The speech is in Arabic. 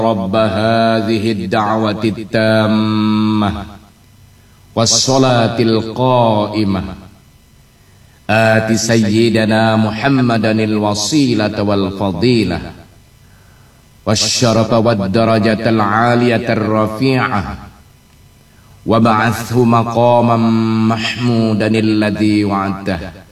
رب هذه الدعوة التامة والصلاة القائمة آت سيدنا محمدا الوسيلة والفضيلة والشرف والدرجة العالية الرفيعة وابعثه مقاما محمودا الذي وعدته